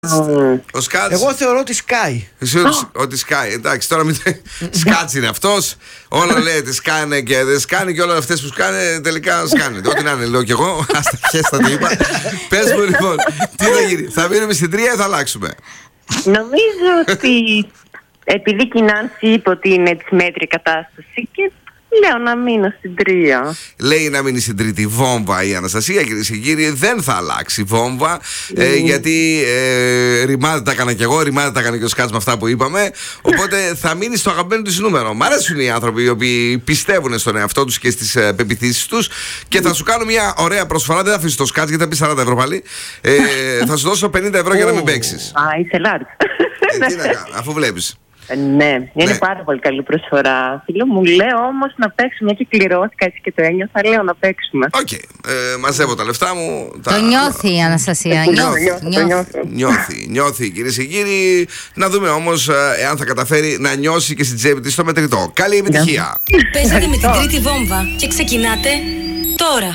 Ο Σκάτς. Εγώ θεωρώ ότι σκάει. Εσύ ότι σκάει. Εντάξει, τώρα μην. Σκάτς είναι αυτός. Όλα λέει τι σκάνε και δεν σκάνε και όλα αυτές που σκάνε τελικά σκάνε. Ό,τι να είναι, λέω κι εγώ. Άστα χέστα τι είπα. Πες μου λοιπόν, τι θα γίνει, θα μείνουμε στην 3 ή θα αλλάξουμε? Νομίζω ότι επειδή η Νάνση είπε ότι είναι της μέτρια κατάσταση και λέω να μείνω στην 3. Λέει να μείνει στην τρίτη. Βόμβα η Αναστασία, κυρίες και κύριοι. Δεν θα αλλάξει βόμβα. Γιατί ρημάδε τα έκανα κι εγώ, ρημάδε τα έκανε και ο Σκάτς με αυτά που είπαμε. Οπότε θα μείνει στο αγαπημένο της νούμερο. Μ' αρέσουν οι άνθρωποι οι οποίοι πιστεύουν στον εαυτό τους και στις πεποιθήσεις τους. Και θα σου κάνω μια ωραία προσφορά. Δεν θα αφήσω το Σκάτς γιατί θα πει 40 ευρώ πάλι. Θα σου δώσω 50 ευρώ για να μην παίξεις. Α, είσαι large. Τι να κάνω, αφού βλέπεις. Ναι, είναι πάρα πολύ καλή προσφορά. Φίλο μου, λέω όμως να παίξουμε, μια και κληρώθηκα έτσι και το ένιωθα, λέω να παίξουμε. Οκ, μαζεύω τα λεφτά μου. Το νιώθει η Αναστασία. Νιώθει κυρίες και κύριοι. Να δούμε όμως εάν θα καταφέρει να νιώσει και στην τσέπη της το μετρητό. Καλή επιτυχία. Παίζετε με την τρίτη βόμβα και ξεκινάτε τώρα.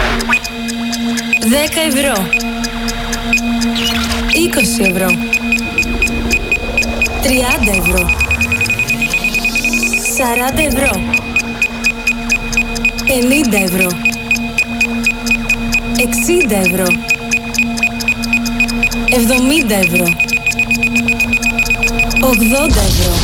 10 ευρώ, 20 ευρώ, 30 ευρώ, 40 ευρώ, 50 ευρώ, 60 ευρώ, 70 ευρώ, 80 ευρώ.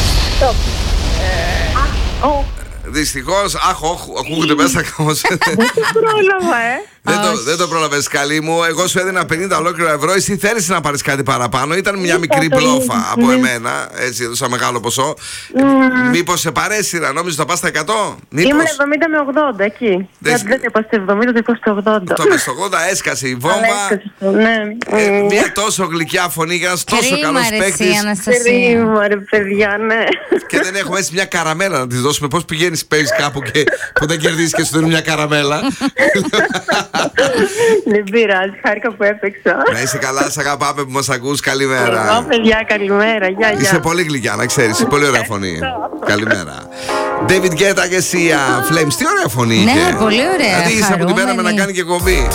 Δυστυχώς, ακούγονται μέσα κάπως. Δεν το πρόλαβα, Δεν το πρόλαβες, καλή μου. Εγώ σου έδινα 50 ολόκληρα ευρώ. Εσύ θέλεις να πάρεις κάτι παραπάνω. Ήταν μια μικρή μπλόφα από εμένα. Έτσι, έδωσα μεγάλο ποσό. Μήπως σε παρέσυρα, νόμιζα θα πας στα 100. Ήμουν 70 με 80 εκεί. Δεν το είπα στο 70, το είπα στο 80. Το είπα στο 80, έσκασε η βόμβα. Μια τόσο γλυκιά φωνή για ένας τόσο καλός παίκτης. Κρίμα ρε παιδιά, ναι. Και δεν έχουμε έτσι μια καραμέλα να της δώσουμε. Πώς πηγαίνεις, παίζεις κάπου και που δεν κερδίσεις και σου δίνουν μια καραμέλα. Δεν πειράζει, χάρηκα που έπαιξα. Να είσαι καλά, σ' αγαπάμε που μας ακούς. Καλημέρα. Εγώ παιδιά, καλημέρα. Γεια. Είσαι πολύ γλυκιά, να ξέρεις. Είσαι πολύ ωραία φωνή. Καλημέρα. David Guetta και Sia Flames. Τι ωραία φωνή είχε. Ναι, πολύ ωραία. Δηλαδή είσαι από την πέρα με να κάνει και κομπή.